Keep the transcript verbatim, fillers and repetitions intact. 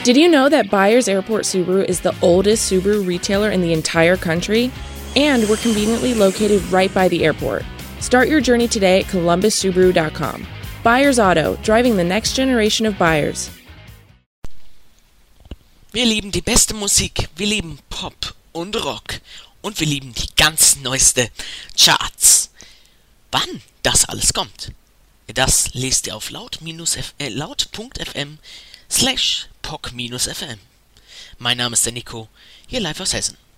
Did you know that Byers Airport Subaru is the oldest Subaru retailer in the entire country? And we're conveniently located right by the airport. Start your journey today at columbus subaru dot com. Byers Auto, driving the next generation of buyers. Wir lieben die beste Musik, wir lieben Pop und Rock und wir lieben die ganz neueste Charts. Wann das alles kommt, das lest ihr auf laut-f- laut.fm slash poc-fm. Mein Name ist der Nico, hier live aus Hessen.